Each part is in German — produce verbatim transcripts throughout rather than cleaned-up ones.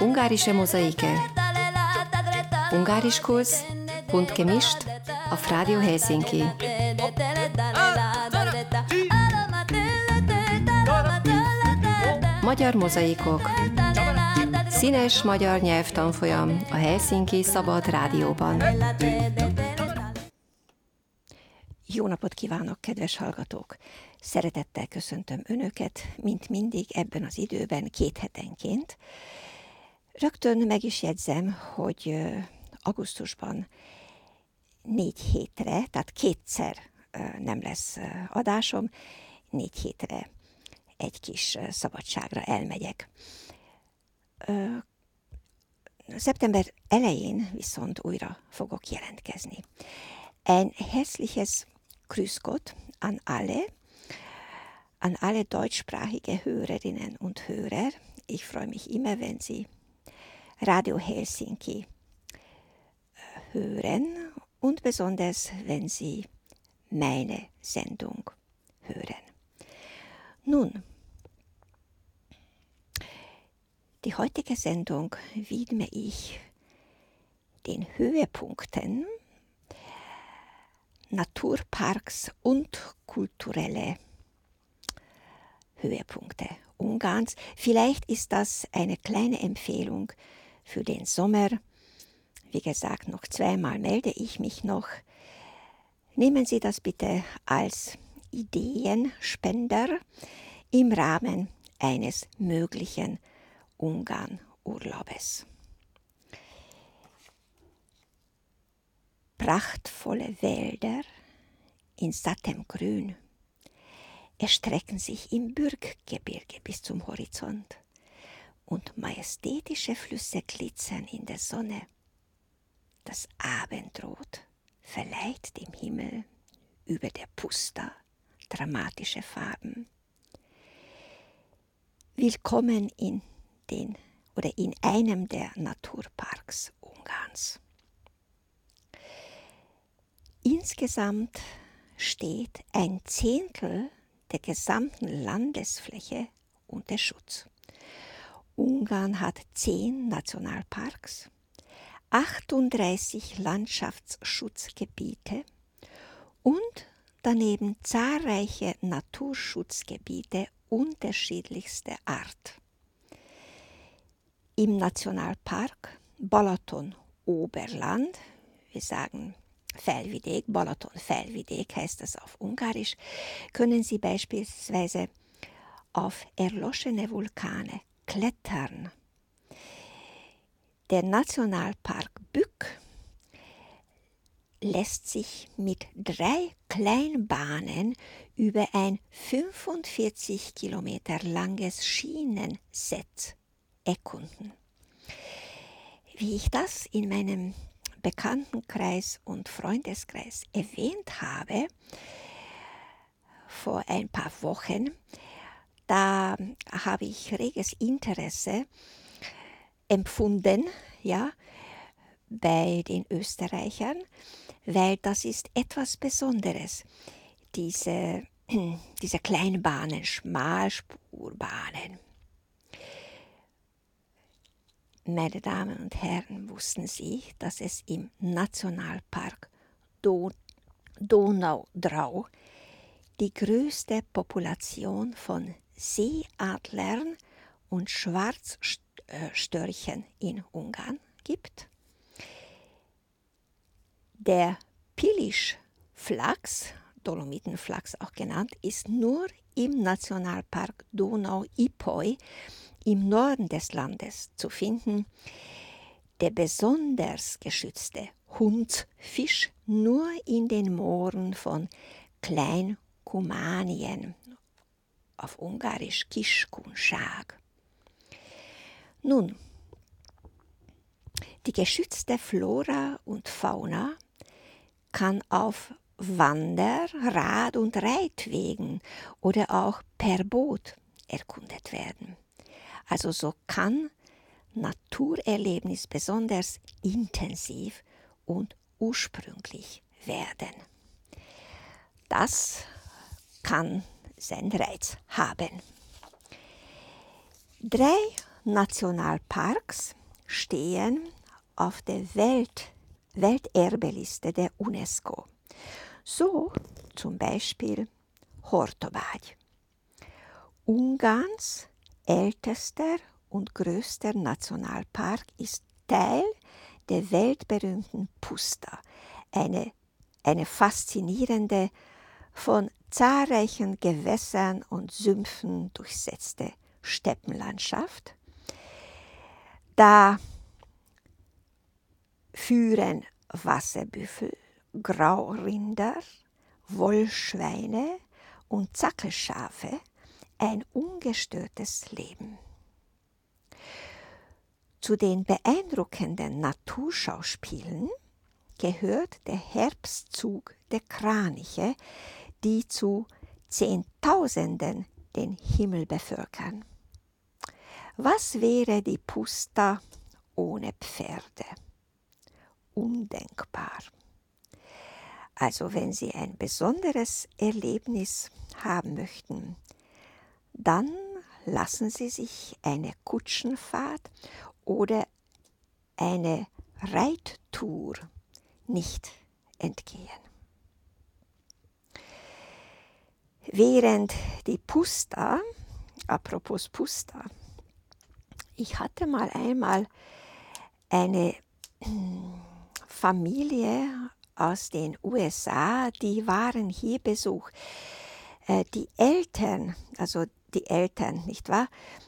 Ungarische Mosaike. Ungarischkurs bunt gemischt auf Radio Helsinki. Magyar mozaikok. Színes magyar nyelvtanfolyam a Helsinki Szabad Rádióban. Jó napot kívánok, kedves hallgatók! Szeretettel köszöntöm Önöket, mint mindig ebben az időben, két hetenként. Rögtön meg is jegyzem, hogy augusztusban négy hétre, tehát kétszer nem lesz adásom, négy hétre egy kis szabadságra elmegyek. Szeptember elején viszont újra fogok jelentkezni. Ein herzliches Grüß Gott an alle, an alle deutschsprachige Hörerinnen und Hörer. Ich freue mich immer, wenn Sie Radio Helsinki hören und besonders, wenn Sie meine Sendung hören. Nun, die heutige Sendung widme ich den Höhepunkten Naturparks und kulturelle Höhepunkte Ungarns. Vielleicht ist das eine kleine Empfehlung für den Sommer. Wie gesagt, noch zweimal melde ich mich noch. Nehmen Sie das bitte als Ideenspender im Rahmen eines möglichen Ungarn-Urlaubes. Prachtvolle Wälder in sattem Grün erstrecken sich im Bürggebirge bis zum Horizont und majestätische Flüsse glitzern in der Sonne. Das Abendrot verleiht dem Himmel über der Puszta dramatische Farben. Willkommen in den oder in einem der Naturparks Ungarns. Insgesamt steht ein Zehntel der gesamten Landesfläche unter Schutz. Ungarn hat zehn Nationalparks, achtunddreißig Landschaftsschutzgebiete und daneben zahlreiche Naturschutzgebiete unterschiedlichster Art. Im Nationalpark Balaton-Oberland, wir sagen Felvidék, Balaton-Felvidék heißt das auf Ungarisch, können Sie beispielsweise auf erloschene Vulkane klettern. Der Nationalpark Bükk lässt sich mit drei Kleinbahnen über ein fünfundvierzig Kilometer langes Schienenset erkunden. Wie ich das in meinem Bekanntenkreis und Freundeskreis erwähnt habe, vor ein paar Wochen, da habe ich reges Interesse empfunden, ja, bei den Österreichern, weil das ist etwas Besonderes, diese, diese Kleinbahnen, Schmalspurbahnen. Meine Damen und Herren, wussten Sie, dass es im Nationalpark Don- Donau-Drau die größte Population von Seeadlern und Schwarzstörchen in Ungarn gibt? Der Pilis-Flachs, Dolomitenflachs auch genannt, ist nur im Nationalpark Donau-Ipoly im Norden des Landes zu finden. Der besonders geschützte Hundsfisch nur in den Mooren von Klein-Kumanien, auf Ungarisch Kiskunság. Nun, die geschützte Flora und Fauna kann auf Wander-, Rad- und Reitwegen oder auch per Boot erkundet werden. Also so kann Naturerlebnis besonders intensiv und ursprünglich werden. Das kann seinen Reiz haben. Drei Nationalparks stehen auf der Welt, Welterbeliste der UNESCO. So zum Beispiel Hortobágy, Ungarns ältester und größter Nationalpark, ist Teil der weltberühmten Puszta, eine, eine faszinierende, von zahlreichen Gewässern und Sümpfen durchsetzte Steppenlandschaft. Da führen Wasserbüffel, Graurinder, Wollschweine und Zackelschafe ein ungestörtes Leben. Zu den beeindruckenden Naturschauspielen gehört der Herbstzug der Kraniche, die zu Zehntausenden den Himmel bevölkern. Was wäre die Puszta ohne Pferde? Undenkbar. Also wenn Sie ein besonderes Erlebnis haben möchten, dann lassen Sie sich eine Kutschenfahrt oder eine Reittour nicht entgehen. Während die Puszta, apropos Puszta, ich hatte mal einmal eine Familie aus den U S A, die waren hier Besuch. Die Eltern, also die Eltern, nicht wahr?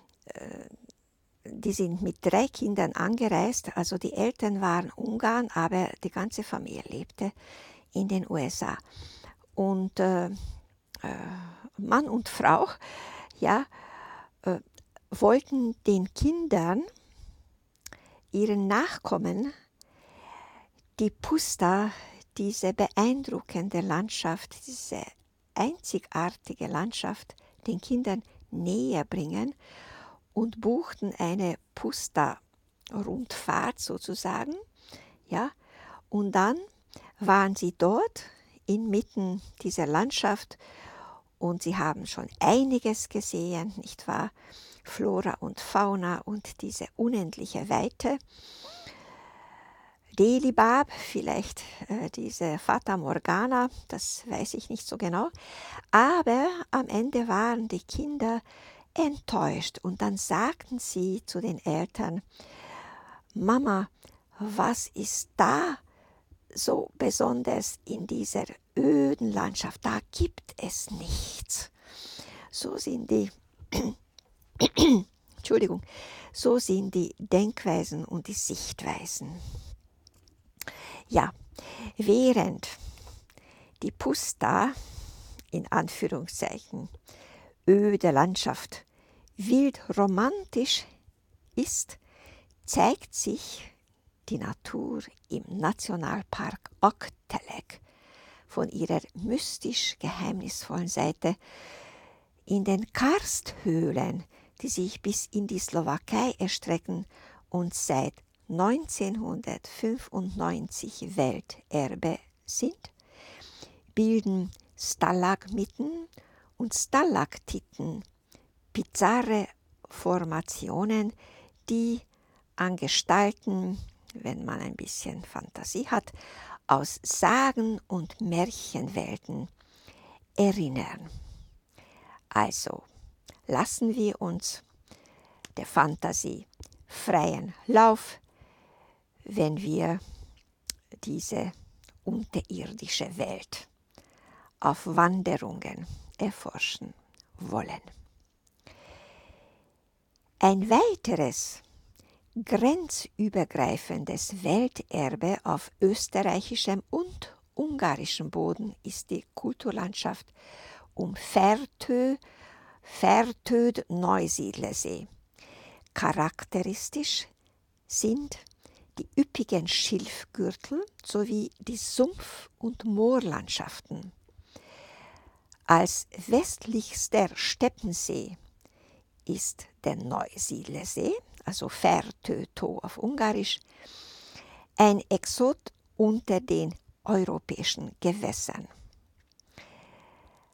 Die sind mit drei Kindern angereist, also die Eltern waren Ungarn, aber die ganze Familie lebte in den U S A. Und äh, Mann und Frau, ja, äh, wollten den Kindern, ihren Nachkommen, die Puszta, diese beeindruckende Landschaft, diese einzigartige Landschaft den Kindern näher bringen und buchten eine Puszta-Rundfahrt sozusagen, ja, und dann waren sie dort inmitten dieser Landschaft und sie haben schon einiges gesehen, nicht wahr? Flora und Fauna und diese unendliche Weite. Delibab, vielleicht äh, diese Fata Morgana, das weiß ich nicht so genau. Aber am Ende waren die Kinder enttäuscht und dann sagten sie zu den Eltern: Mama, was ist da so besonders in dieser öden Landschaft? Da gibt es nichts. So sind die, Entschuldigung, so sind die Denkweisen und die Sichtweisen. Ja, während die Puszta, in Anführungszeichen, öde Landschaft wild romantisch ist, zeigt sich die Natur im Nationalpark Öktelek von ihrer mystisch geheimnisvollen Seite. In den Karsthöhlen, die sich bis in die Slowakei erstrecken und seit neunzehnhundertfünfundneunzig Welterbe sind, bilden Stalagmiten und Stalaktiten bizarre Formationen, die an Gestalten, wenn man ein bisschen Fantasie hat, aus Sagen- und Märchenwelten erinnern. Also lassen wir uns der Fantasie freien Lauf, wenn wir diese unterirdische Welt auf Wanderungen erforschen wollen. Ein weiteres grenzübergreifendes Welterbe auf österreichischem und ungarischem Boden ist die Kulturlandschaft um Fertö, Fertöd-Neusiedlersee. Charakteristisch sind die üppigen Schilfgürtel sowie die Sumpf- und Moorlandschaften. Als westlichster Steppensee ist der Neusiedlersee, also Fertő-tó auf Ungarisch, ein Exot unter den europäischen Gewässern.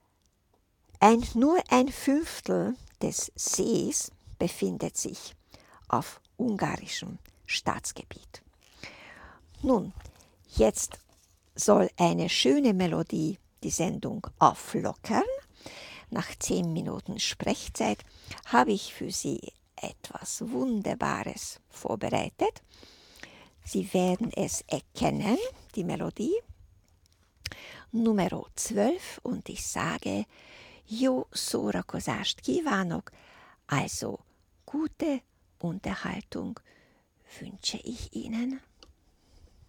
Ein, nur ein Fünftel des Sees befindet sich auf ungarischem Staatsgebiet. Nun, jetzt soll eine schöne Melodie die Sendung auflockern. Nach zehn Minuten Sprechzeit habe ich für Sie etwas Wunderbares vorbereitet. Sie werden es erkennen, die Melodie. Nummer zwölf und ich sage, jó szórakozást kívánok, also gute Unterhaltung wünsche ich Ihnen.